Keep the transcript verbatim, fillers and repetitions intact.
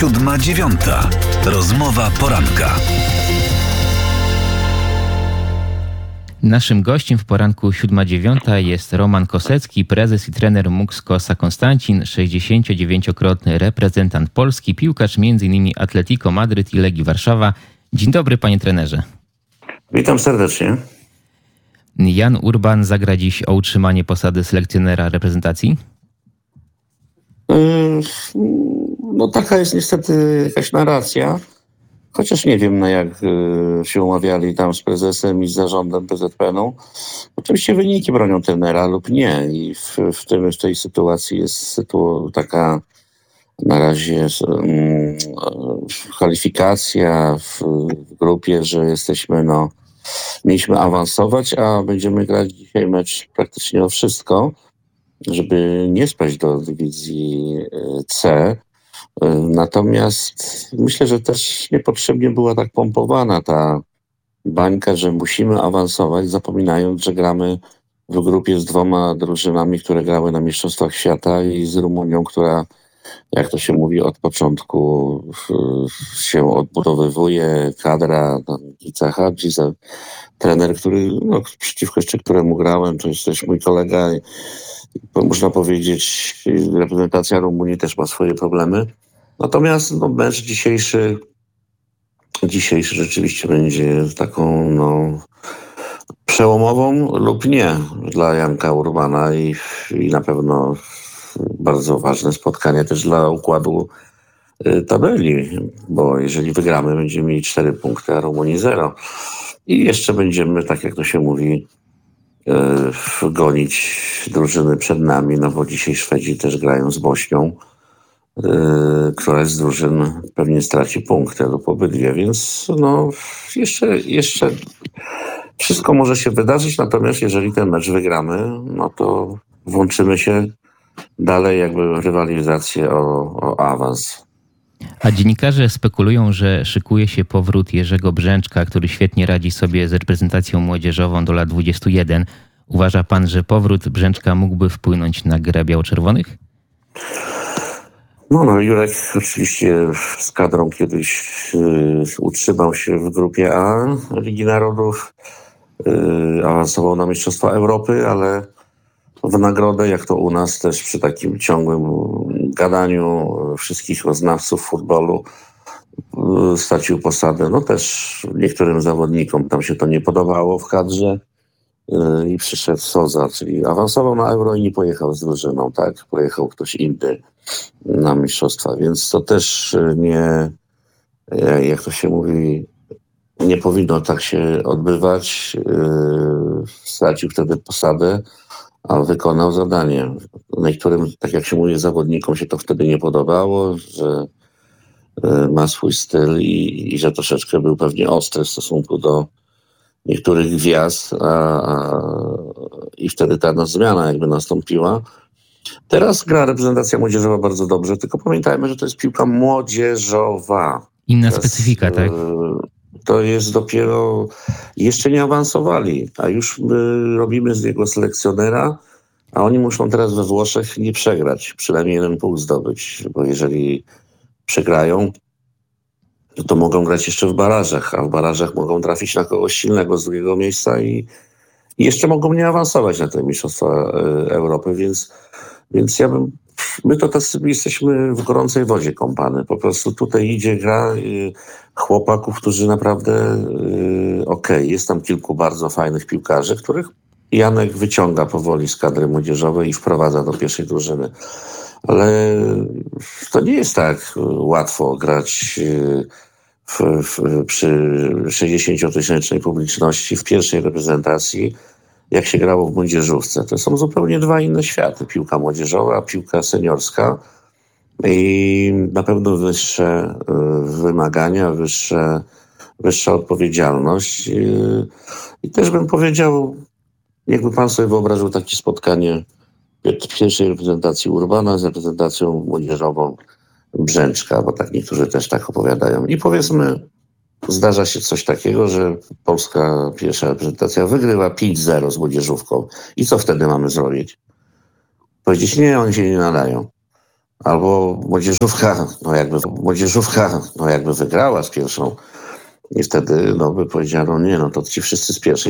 Siódma dziewiąta. Rozmowa poranka. Naszym gościem w poranku siódma dziewiąta jest Roman Kosecki, prezes i trener MUKS Kosa Konstancin, sześćdziesięciodziewięciokrotny reprezentant Polski, piłkarz między innymi Atletico Madryt i Legii Warszawa. Dzień dobry, panie trenerze. Witam serdecznie. Jan Urban zagra dziś o utrzymanie posady selekcjonera reprezentacji? No taka jest niestety jakaś narracja. Chociaż nie wiem, na jak się umawiali tam z prezesem i z zarządem P Z P N-u. Oczywiście wyniki bronią trenera lub nie. I w, w, tym, w tej sytuacji jest sytu, taka na razie um, kwalifikacja w, w grupie, że jesteśmy, no, mieliśmy awansować, a będziemy grać dzisiaj mecz praktycznie o wszystko, żeby nie spaść do dywizji C. Natomiast myślę, że też niepotrzebnie była tak pompowana ta bańka, że musimy awansować, zapominając, że gramy w grupie z dwoma drużynami, które grały na Mistrzostwach Świata i z Rumunią, która, jak to się mówi, od początku się odbudowywuje. Kadra, Giza Hadzi, trener, który, no, przeciwko jeszcze któremu grałem, to jest też mój kolega. Można powiedzieć, reprezentacja Rumunii też ma swoje problemy. Natomiast no, mecz dzisiejszy, dzisiejszy rzeczywiście będzie taką no, przełomową lub nie dla Janka Urbana i, i na pewno bardzo ważne spotkanie też dla układu y, tabeli, bo jeżeli wygramy, będziemy mieli cztery punkty, a Rumunii zero. I jeszcze będziemy, tak jak to się mówi, y, gonić drużyny przed nami, no bo dzisiaj Szwedzi też grają z Bośnią. Yy, któraś z drużyn pewnie straci punkty lub obydwie, więc no jeszcze, jeszcze wszystko może się wydarzyć, natomiast jeżeli ten mecz wygramy, no to włączymy się dalej jakby w rywalizację o, o awans. A dziennikarze spekulują, że szykuje się powrót Jerzego Brzęczka, który świetnie radzi sobie z reprezentacją młodzieżową do lat dwudziestu jeden. Uważa pan, że powrót Brzęczka mógłby wpłynąć na grę biało-czerwonych? No, no, Jurek oczywiście z kadrą kiedyś y, utrzymał się w grupie A Ligi Narodów, y, awansował na Mistrzostwa Europy, ale w nagrodę, jak to u nas też przy takim ciągłym gadaniu wszystkich znawców futbolu, y, stracił posadę. No też niektórym zawodnikom tam się to nie podobało w kadrze y, i przyszedł Soza, czyli awansował na Euro i nie pojechał z drużyną, tak? Pojechał ktoś inny na mistrzostwa, więc to też nie, jak to się mówi, nie powinno tak się odbywać. Stracił wtedy posadę, a wykonał zadanie. Niektórym, tak jak się mówi, zawodnikom się to wtedy nie podobało, że ma swój styl i, i że troszeczkę był pewnie ostry w stosunku do niektórych gwiazd, a, a, i wtedy ta zmiana jakby nastąpiła. Teraz gra reprezentacja młodzieżowa bardzo dobrze, tylko pamiętajmy, że to jest piłka młodzieżowa. Inna Teraz, specyfika, tak? To jest dopiero... Jeszcze nie awansowali, a już my robimy z niego selekcjonera, a oni muszą teraz we Włoszech nie przegrać, przynajmniej jeden punkt zdobyć, bo jeżeli przegrają, to, to mogą grać jeszcze w barażach, a w barażach mogą trafić na kogoś silnego z drugiego miejsca i, i jeszcze mogą nie awansować na te Mistrzostwa Europy, więc Więc ja bym, my to tacy jesteśmy w gorącej wodzie kąpane. Po prostu tutaj idzie gra y, chłopaków, którzy naprawdę y, okej, okay, jest tam kilku bardzo fajnych piłkarzy, których Janek wyciąga powoli z kadry młodzieżowej i wprowadza do pierwszej drużyny. Ale to nie jest tak łatwo grać y, w, w, przy sześćdziesięciotysięcznej publiczności w pierwszej reprezentacji, jak się grało w młodzieżówce. To są zupełnie dwa inne światy. Piłka młodzieżowa, piłka seniorska i na pewno wyższe y, wymagania, wyższe, wyższa odpowiedzialność. Y, I też bym powiedział, jakby pan sobie wyobraził takie spotkanie pierwszej reprezentacji Urbana z reprezentacją młodzieżową Brzęczka, bo tak niektórzy też tak opowiadają. I powiedzmy, zdarza się coś takiego, że polska pierwsza reprezentacja wygrywa pięć zero z młodzieżówką. I co wtedy mamy zrobić? Powiedzieć, nie, oni się nie nadają. Albo młodzieżówka, no jakby młodzieżówka, no jakby wygrała z pierwszą. I wtedy no by powiedziano, nie no, to ci wszyscy z pierwszej